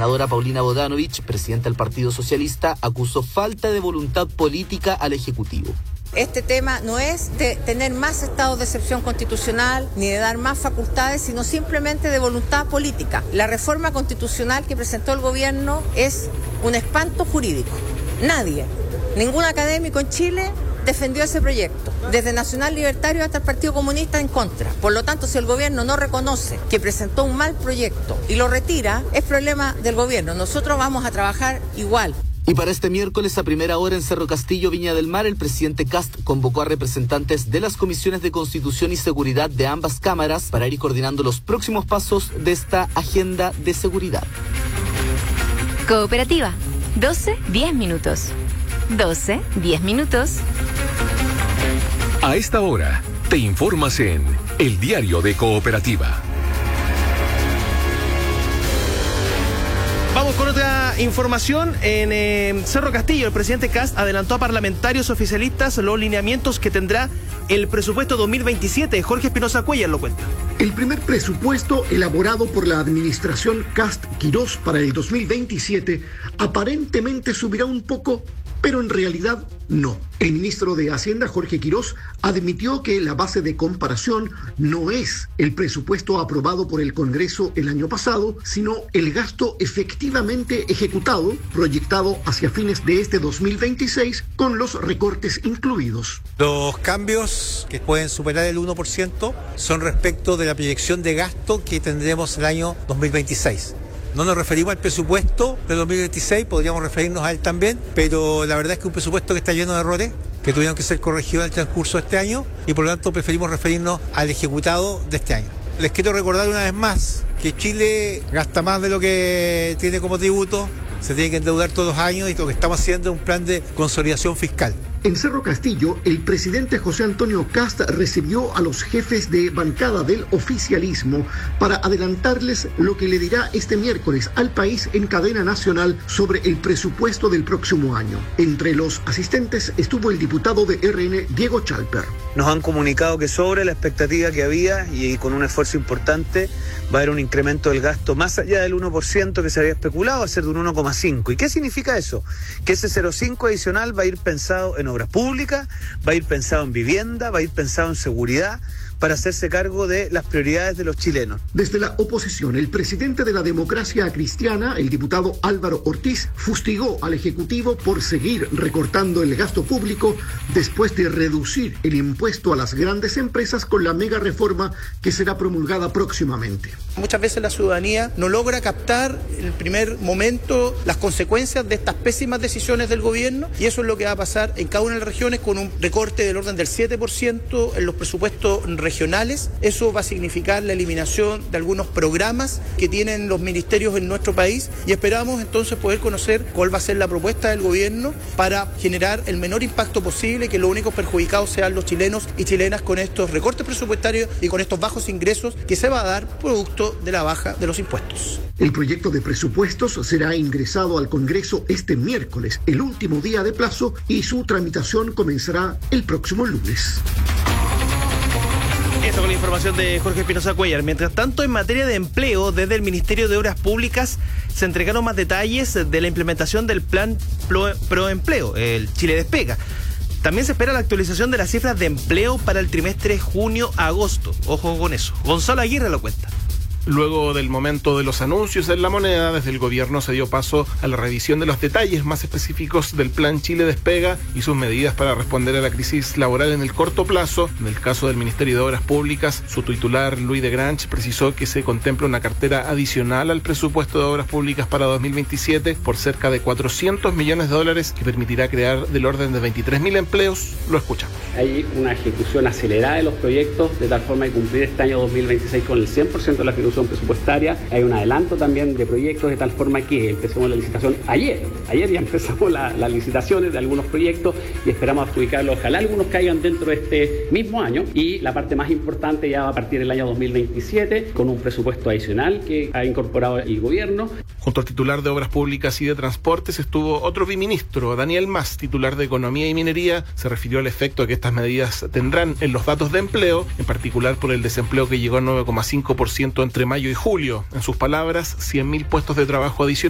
senadora Paulina Bodanovich, presidenta del Partido Socialista, acusó falta de voluntad política al Ejecutivo. Este tema no es de tener más estados de excepción constitucional ni de dar más facultades, sino simplemente de voluntad política. La reforma constitucional que presentó el gobierno es un espanto jurídico. Nadie, ningún académico en Chile defendió ese proyecto, desde Nacional Libertario hasta el Partido Comunista en contra. Por lo tanto, si el gobierno no reconoce que presentó un mal proyecto y lo retira, es problema del gobierno. Nosotros vamos a trabajar igual. Y para este miércoles a primera hora en Cerro Castillo, Viña del Mar, el presidente Kast convocó a representantes de las comisiones de Constitución y Seguridad de ambas cámaras para ir coordinando los próximos pasos de esta agenda de seguridad. Cooperativa, 12-10 minutos. 12-10 minutos. A esta hora, te informas en El Diario de Cooperativa. Vamos con otra información. En Cerro Castillo, el presidente Kast adelantó a parlamentarios oficialistas los lineamientos que tendrá el presupuesto 2027. Jorge Espinosa Cuellar lo cuenta. El primer presupuesto elaborado por la administración Kast-Quirós para el 2027 aparentemente subirá un poco, pero en realidad no. El ministro de Hacienda, Jorge Quirós, admitió que la base de comparación no es el presupuesto aprobado por el Congreso el año pasado, sino el gasto efectivamente ejecutado, proyectado hacia fines de este 2026, con los recortes incluidos. Los cambios que pueden superar el 1% son respecto de la proyección de gasto que tendremos el año 2026. No nos referimos al presupuesto del 2026, podríamos referirnos a él también, pero la verdad es que un presupuesto que está lleno de errores, que tuvieron que ser corregidos en el transcurso de este año, y por lo tanto preferimos referirnos al ejecutado de este año. Les quiero recordar una vez más que Chile gasta más de lo que tiene como tributo, se tiene que endeudar todos los años y lo que estamos haciendo es un plan de consolidación fiscal. En Cerro Castillo, el presidente José Antonio Kast recibió a los jefes de bancada del oficialismo para adelantarles lo que le dirá este miércoles al país en cadena nacional sobre el presupuesto del próximo año. Entre los asistentes estuvo el diputado de RN, Diego Chalper. Nos han comunicado que sobre la expectativa que había y con un esfuerzo importante va a haber un incremento del gasto más allá del 1% que se había especulado, a ser de un 1,5%. ¿Y qué significa eso? Que ese 0,5 adicional va a ir pensado en obras públicas, va a ir pensado en vivienda, va a ir pensado en seguridad, para hacerse cargo de las prioridades de los chilenos. Desde la oposición, el presidente de la Democracia Cristiana, el diputado Álvaro Ortiz, fustigó al Ejecutivo por seguir recortando el gasto público después de reducir el impuesto a las grandes empresas con la mega reforma que será promulgada próximamente. Muchas veces la ciudadanía no logra captar en el primer momento las consecuencias de estas pésimas decisiones del gobierno, y eso es lo que va a pasar en cada una de las regiones con un recorte del orden del 7% en los presupuestos regionales. Eso va a significar la eliminación de algunos programas que tienen los ministerios en nuestro país, y esperamos entonces poder conocer cuál va a ser la propuesta del gobierno para generar el menor impacto posible, que los únicos perjudicados sean los chilenos y chilenas con estos recortes presupuestarios y con estos bajos ingresos que se va a dar producto de la baja de los impuestos. El proyecto de presupuestos será ingresado al Congreso este miércoles, el último día de plazo, y su tramitación comenzará el próximo lunes. Eso con la información de Jorge Espinosa Cuellar. Mientras tanto, en materia de empleo, desde el Ministerio de Obras Públicas se entregaron más detalles de la implementación del plan Proempleo, el Chile Despega. También se espera la actualización de las cifras de empleo para el trimestre junio-agosto. Ojo con eso. Gonzalo Aguirre lo cuenta. Luego del momento de los anuncios en la moneda, desde el gobierno se dio paso a la revisión de los detalles más específicos del plan Chile Despega y sus medidas para responder a la crisis laboral en el corto plazo. En el caso del Ministerio de Obras Públicas, su titular, Luis de Grange, precisó que se contempla una cartera adicional al presupuesto de Obras Públicas para 2027 por cerca de $400 millones que permitirá crear del orden de 23.000 empleos. Lo escuchamos. Hay una ejecución acelerada de los proyectos de tal forma de cumplir este año 2026 con el 100% de la ejecución presupuestaria. Hay un adelanto también de proyectos de tal forma que empezamos la licitación ayer ya empezamos las licitaciones de algunos proyectos y esperamos adjudicarlos, ojalá algunos caigan dentro de este mismo año, y la parte más importante ya va a partir del año 2027 con un presupuesto adicional que ha incorporado el gobierno. Junto al titular de Obras Públicas y de Transportes estuvo otro biministro, Daniel Mas, titular de Economía y Minería. Se refirió al efecto que estas medidas tendrán en los datos de empleo, en particular por el desempleo que llegó a 9,5% entre mayo y julio. En sus palabras, 100.000 puestos de trabajo adicionales